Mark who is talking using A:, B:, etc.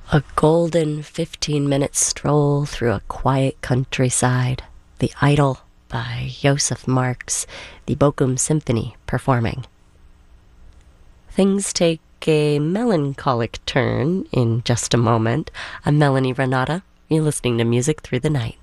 A: A golden 15-minute stroll through a quiet countryside. The Idol by Joseph Marx, the Bochum Symphony performing. Things take a melancholic turn in just a moment. I'm Melanie Renata. You're listening to Music Through the Night.